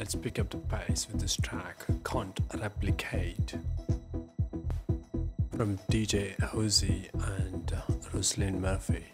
let's pick up the pace with this track, Can't Replicate, from DJ Hosey and Roslyn Murphy.